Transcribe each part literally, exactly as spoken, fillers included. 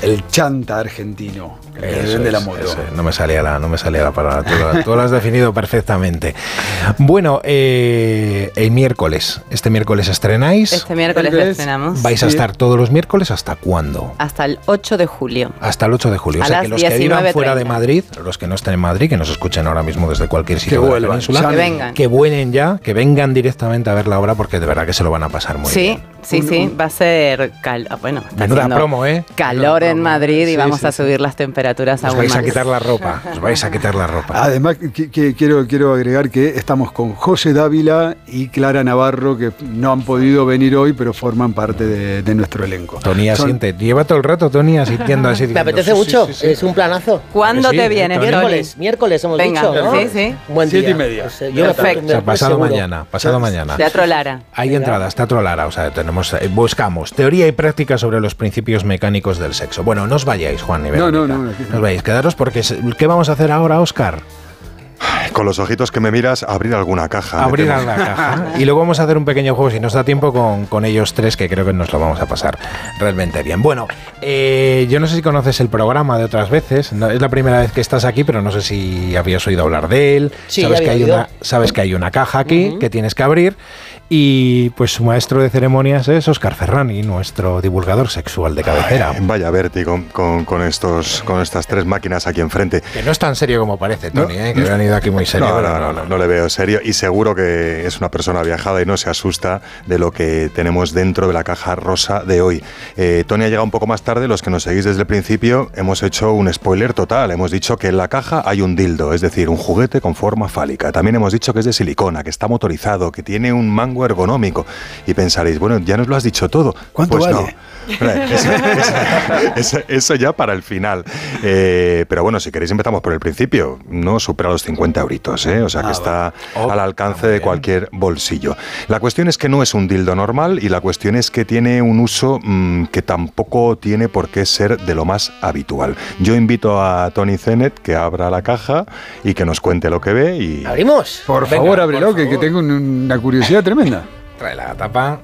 el chanta argentino, el de la moto. Ese, no me salía la, no me salía la palabra, tú, lo, tú lo has definido perfectamente. Bueno, eh, el miércoles, este miércoles estrenáis. Este miércoles ¿Miércoles? estrenamos. ¿Vais a estar todos los miércoles hasta cuándo? Hasta el ocho de julio. Hasta el ocho de julio. A O sea las que los que vivan fuera de diecinueve treinta. Madrid, los que no estén en Madrid, que nos escuchen ahora mismo desde cualquier sitio Que de vuelvan, la península, ya Que vengan. que vuelen ya, que vengan directamente a ver la obra, porque de verdad que se lo van a pasar muy Sí, bien. sí, sí, va a ser cal bueno, está Menuda haciendo promo, ¿eh? calor Menuda en promo. Madrid y Sí, vamos sí, a sí. subir las temperaturas Os aún vais más. a quitar la ropa, os vais a quitar la ropa. Además, que, que quiero, quiero agregar que estamos con José Dávila y Clara Navarro, que no han podido venir hoy, pero forman parte de, de nuestro elenco. Tony Son- asiente, lleva todo el rato Tony asistiendo así. Me diciendo, apetece sí, mucho, sí, sí, sí. es un planazo. ¿Cuándo Sí, te eh, vienes, Tony. Tony? Miércoles, miércoles hemos Venga, dicho, ¿no? sí, sí. Buen día. Siete y media. Pues, eh, yo me Perfecto. apunto, O sea, me- pasado seguro. mañana, pasado mañana. Teatro Lara. Hay Venga. entradas, Teatro Lara, o sea, tenemos, eh, buscamos teoría y práctica sobre los principios mecánicos del sexo. Bueno, no os vayáis, Juan y No, no, Verónica. no, aquí no. No os vayáis, quedaros porque es- ¿qué vamos a hacer ahora, Óscar? Con los ojitos que me miras, abrir alguna caja. me Abrir temo. la caja. Y luego vamos a hacer un pequeño juego, si nos da tiempo, con, con ellos tres, que creo que nos lo vamos a pasar realmente bien. Bueno, eh, yo no sé si conoces el programa de otras veces. No, es la primera vez que estás aquí, pero no sé si habías oído hablar de él. Sí, sabes, ya que hay había una, oído. sabes que hay una caja aquí Ujú. que tienes que abrir. Y pues su maestro de ceremonias es Óscar Ferrani, nuestro divulgador sexual de cabecera. Ay, vaya vértigo con, con, estos, con estas tres máquinas aquí enfrente. Que no es tan serio como parece, Tony, No. ¿eh? Que han ido aquí muy serio. No, pero no, no, no, no le veo serio y seguro que es una persona viajada y no se asusta de lo que tenemos dentro de la caja rosa de hoy. Eh, Tony ha llegado un poco más tarde, los que nos seguís desde el principio hemos hecho un spoiler total, hemos dicho que en la caja hay un dildo, es decir, un juguete con forma fálica. También hemos dicho que es de silicona, que está motorizado, que tiene un mango ergonómico y pensaréis, bueno, ya nos lo has dicho todo. ¿Cuánto Pues vale? no. Eso, eso- eso- eso ya para el final. Eh, pero bueno, si queréis empezamos por el principio. No supera los cincuenta euritos, ¿eh? O sea que Ah, está Oh, al alcance muy de bien. cualquier bolsillo. La cuestión es que no es un dildo normal y la cuestión es que tiene un uso mmm, que tampoco tiene por qué ser de lo más habitual. Yo invito a Tony Zenet que abra la caja y que nos cuente lo que ve y... ¿Abrimos? Por Venga, favor, por ábrelo, que, que favor. tengo un- una curiosidad tremenda. Trae la tapa.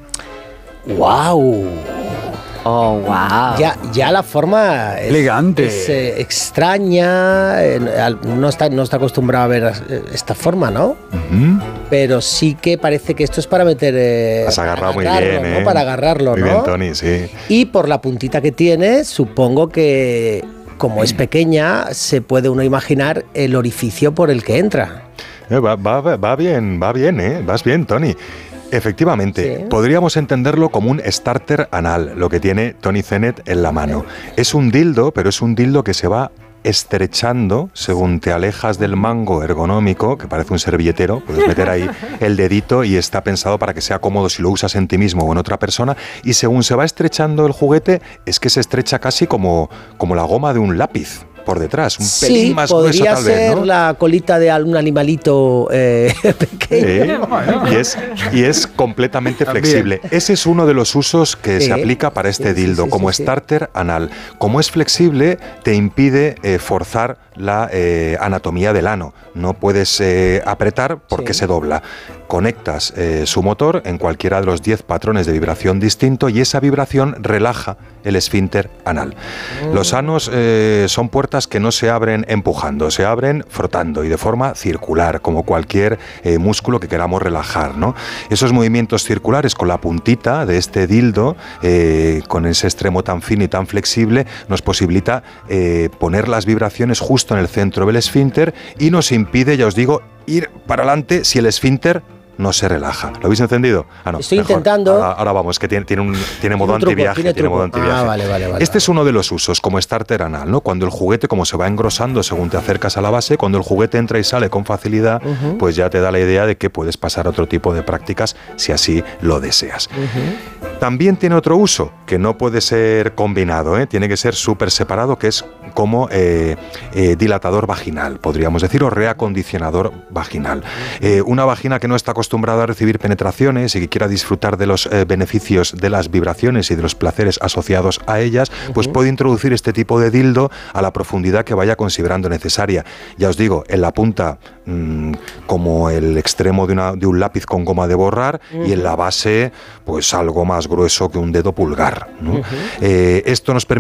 ¡Wow! Oh, wow. Ya, ya la forma es, Elegante. es, eh, extraña, eh, al- no, está, no está acostumbrado a ver eh, esta forma, ¿no? Ujú. Pero sí que parece que esto es para meter... eh, Has agarrado muy agarrarlo, bien, ¿no? ¿eh? Para agarrarlo, Muy ¿no? bien, Tony, sí. Y por la puntita que tiene, supongo que, como es pequeña, se puede uno imaginar el orificio por el que entra. Eh, va, va, va bien, va bien, ¿eh? Vas bien, Tony. Efectivamente, Sí. podríamos entenderlo como un starter anal, lo que tiene Tony Zenet en la mano. Es un dildo, pero es un dildo que se va estrechando según te alejas del mango ergonómico, que parece un servilletero, puedes meter ahí el dedito y está pensado para que sea cómodo si lo usas en ti mismo o en otra persona, y según se va estrechando el juguete, es que se estrecha casi como, como la goma de un lápiz por detrás, un pelín Sí, más grueso podría tal ser vez, ¿no? la colita de algún animalito eh, pequeño. Sí, y, es, y es completamente También. flexible. Ese es uno de los usos que Sí, se aplica para este sí, sí, dildo, sí, como sí, sí. starter anal. Como es flexible, te impide eh, forzar la eh, anatomía del ano. No puedes eh, apretar porque Sí. se dobla. Conectas eh, su motor en cualquiera de los diez patrones de vibración distinto y esa vibración relaja el esfínter anal. Mm. Los anos eh, son puertas que no se abren empujando, se abren frotando y de forma circular, como cualquier eh, músculo que queramos relajar, ¿no? Esos movimientos circulares con la puntita de este dildo, eh, con ese extremo tan fino y tan flexible, nos posibilita eh, poner las vibraciones justo en el centro del esfínter y nos impide, ya os digo, ir para adelante si el esfínter no se relaja. ¿Lo habéis encendido? Ah, no, Estoy mejor. intentando. Ahora, ahora vamos, que tiene, tiene, un, tiene modo un truco, antiviaje. tiene Tiene modo truco. antiviaje. Ah, vale, vale, vale, este es vale. uno de los usos, como starter anal, ¿no? Cuando el juguete, como se va engrosando según te acercas a la base, cuando el juguete entra y sale con facilidad, Ujú. pues ya te da la idea de que puedes pasar a otro tipo de prácticas si así lo deseas. Ujú. También tiene otro uso, que no puede ser combinado, ¿eh? Tiene que ser súper separado, que es como eh, eh, dilatador vaginal, podríamos decir, o reacondicionador vaginal. Eh, una vagina que no está acostumbrada a recibir penetraciones y que quiera disfrutar de los eh, beneficios de las vibraciones y de los placeres asociados a ellas, pues puede introducir este tipo de dildo a la profundidad que vaya considerando necesaria. Ya os digo, en la punta mmm, como el extremo de, una, de un lápiz con goma de borrar y en la base pues algo más grueso que un dedo pulgar, ¿no? Eh, esto nos permite